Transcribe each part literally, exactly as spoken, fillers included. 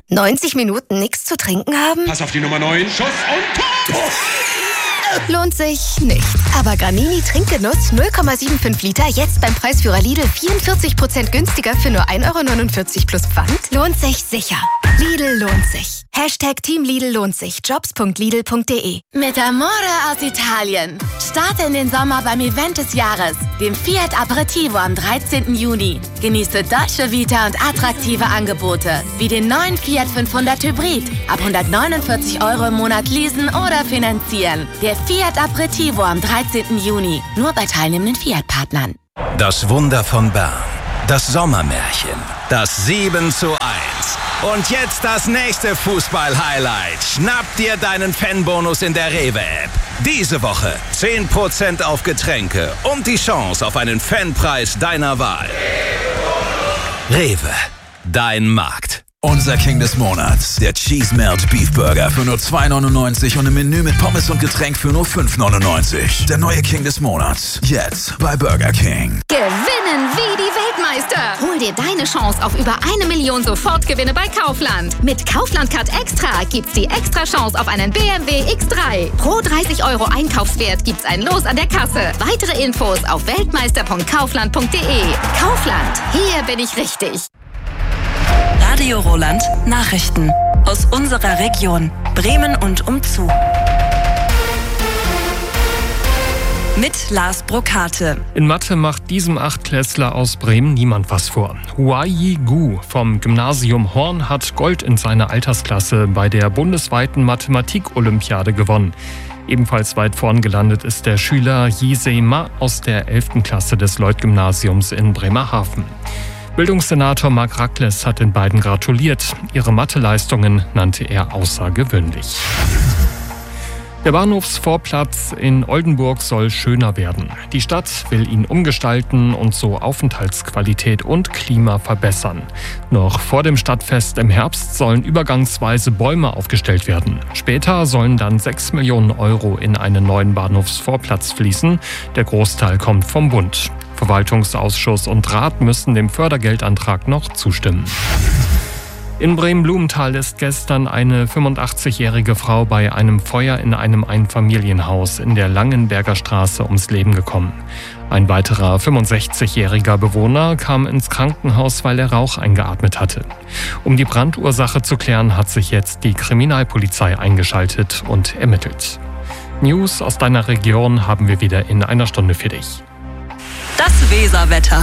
neunzig Minuten nichts zu trinken haben? Pass auf die Nummer neun, Schuss und Tor! Lohnt sich nicht. Aber Gramini Trinkgenuss null Komma fünfundsiebzig Liter jetzt beim Preisführer Lidl vierundvierzig Prozent günstiger für nur ein Euro neunundvierzig plus Pfand? Lohnt sich sicher. Lidl lohnt sich. Hashtag Team Lidl lohnt sich. Jobs punkt lidl punkt de. Mit Amore aus Italien. Starte in den Sommer beim Event des Jahres, dem Fiat Aperitivo am dreizehnten Juni. Genieße Dolce Vita und attraktive Angebote, wie den neuen Fiat fünfhundert Hybrid. Ab hundertneunundvierzig Euro im Monat leasen oder finanzieren. Der Fiat Aperitivo am dreizehnten Juni. Nur bei teilnehmenden Fiat-Partnern. Das Wunder von Bern. Das Sommermärchen. Das sieben zu eins. Und jetzt das nächste Fußball-Highlight. Schnapp dir deinen Fanbonus in der Rewe-App. Diese Woche zehn Prozent auf Getränke und die Chance auf einen Fanpreis deiner Wahl. Rewe, dein Markt. Unser King des Monats, der Cheese Melt Beef Burger für nur zwei neunundneunzig und ein Menü mit Pommes und Getränk für nur fünf neunundneunzig. Der neue King des Monats, jetzt bei Burger King. Gewinnen wie die Weltmeister. Hol dir deine Chance auf über eine Million Sofortgewinne bei Kaufland. Mit Kaufland Card Extra gibt's die extra Chance auf einen B M W X drei. Pro dreißig Euro Einkaufswert gibt's ein Los an der Kasse. Weitere Infos auf weltmeister punkt kaufland punkt de. Kaufland, hier bin ich richtig. Radio Roland Nachrichten aus unserer Region Bremen und umzu. Mit Lars Brokate. In Mathe macht diesem Achtklässler aus Bremen niemand was vor. Huayi Gu vom Gymnasium Horn hat Gold in seiner Altersklasse bei der bundesweiten Mathematik-Olympiade gewonnen. Ebenfalls weit vorn gelandet ist der Schüler Yisei Ma aus der elften Klasse des Lloyd-Gymnasiums in Bremerhaven. Bildungssenator Marc Racles hat den beiden gratuliert. Ihre Matheleistungen nannte er außergewöhnlich. Der Bahnhofsvorplatz in Oldenburg soll schöner werden. Die Stadt will ihn umgestalten und so Aufenthaltsqualität und Klima verbessern. Noch vor dem Stadtfest im Herbst sollen übergangsweise Bäume aufgestellt werden. Später sollen dann sechs Millionen Euro in einen neuen Bahnhofsvorplatz fließen. Der Großteil kommt vom Bund. Verwaltungsausschuss und Rat müssen dem Fördergeldantrag noch zustimmen. In Bremen-Blumenthal ist gestern eine fünfundachtzigjährige Frau bei einem Feuer in einem Einfamilienhaus in der Langenberger Straße ums Leben gekommen. Ein weiterer fünfundsechzigjähriger Bewohner kam ins Krankenhaus, weil er Rauch eingeatmet hatte. Um die Brandursache zu klären, hat sich jetzt die Kriminalpolizei eingeschaltet und ermittelt. News aus deiner Region haben wir wieder in einer Stunde für dich. Das Weserwetter.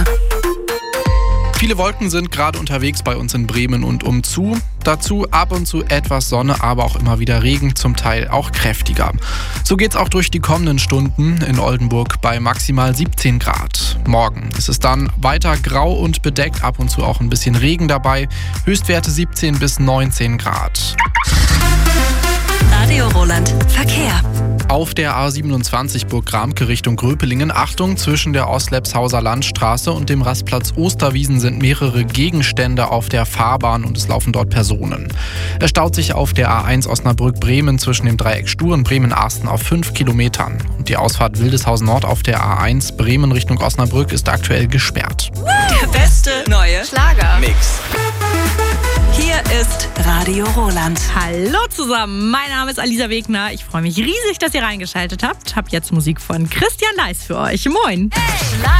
Viele Wolken sind gerade unterwegs bei uns in Bremen und umzu. Dazu ab und zu etwas Sonne, aber auch immer wieder Regen, zum Teil auch kräftiger. So geht's auch durch die kommenden Stunden in Oldenburg bei maximal siebzehn Grad. Morgen ist es dann weiter grau und bedeckt, ab und zu auch ein bisschen Regen dabei. Höchstwerte siebzehn bis neunzehn Grad. Radio Roland Verkehr. Auf der A siebenundzwanzig Burg-Gramke Richtung Gröpelingen. Achtung, zwischen der Ostlepshauser Landstraße und dem Rastplatz Osterwiesen sind mehrere Gegenstände auf der Fahrbahn und es laufen dort Personen. Es staut sich auf der A eins Osnabrück-Bremen zwischen dem Dreieck Sturen-Bremen-Arsten auf fünf Kilometern. Und die Ausfahrt Wildeshausen Nord auf der A eins Bremen Richtung Osnabrück ist aktuell gesperrt. Der beste neue Schlager. Mix. Hier ist Radio Roland. Hallo zusammen, mein Name ist Alisa Wegner. Ich freue mich riesig, dass ihr reingeschaltet habt. Hab jetzt Musik von Christian Leis für euch. Moin. Hey.